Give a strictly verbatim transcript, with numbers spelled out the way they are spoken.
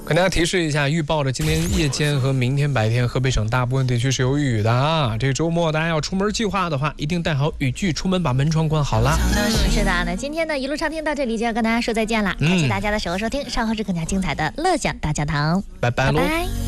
跟大家提示一下，预报着今天夜间和明天白天，河北省大部分地区是有雨的啊。这周末大家要出门计划的话，一定带好雨具，出门把门窗关好了。 嗯，是的，那今天呢一路畅听到这里就要跟大家说再见了，感谢大家的守候收听，稍后是更加精彩的乐享大教堂， 拜拜喽。 拜拜。